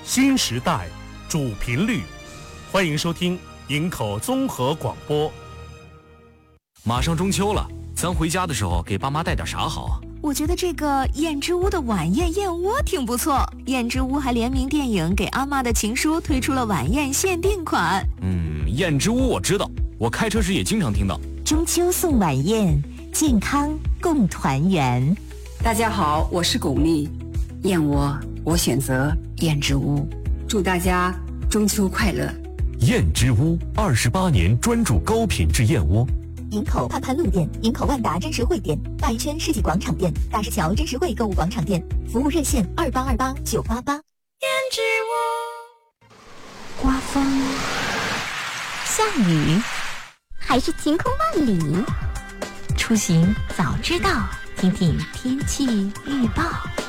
新时代主频率，欢迎收听营口综合广播。 马上中秋了，咱回家的时候给爸妈带点啥好啊？ 我觉得这个燕之屋的晚宴燕窝挺不错。燕之屋还联名电影《给阿妈的情书》推出了晚宴限定款。 燕之屋我知道，我开车时也经常听到。 中秋送晚宴，健康共团圆。 大家好，我是巩俐，燕窝我选择燕之屋，祝大家中秋快乐。 燕之屋28年专注高品质燕窝。 营口潘潘路店、营口万达真实汇店、大一圈世纪广场店、大石桥真实汇购物广场店，服务热线2828-988。 燕之屋。 刮风、下雨，还是晴空万里？出行早知道，听听天气预报。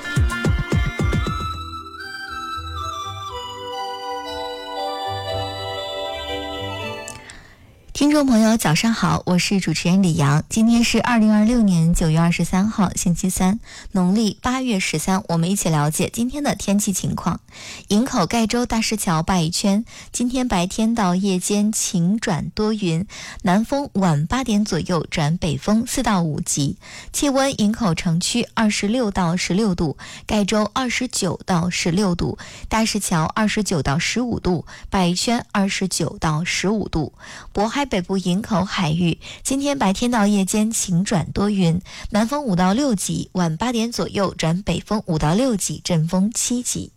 听众朋友早上好，我是主持人李阳。今天是2026年9月23号星期三，农历8月13，我们一起了解今天的天气情况。营口盖州大石桥拜一圈，今天白天到夜间晴转多云，南风晚8点左右转北风4到5级，气温营口城区26到16度，盖州29到16度，大石桥29到15度，拜一圈29到15度。渤海北部营口海域今天白天到夜间晴转多云，南风5到6级，晚8点左右转北风5到6级，阵风7级。